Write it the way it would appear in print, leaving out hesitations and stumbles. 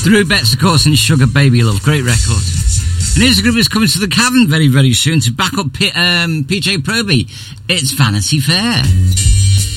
The Rubettes, of course, and Sugar Baby Love. Great record. And here's a group that's coming to the Cavern very, very soon to back up PJ Proby. It's Vanity Fair.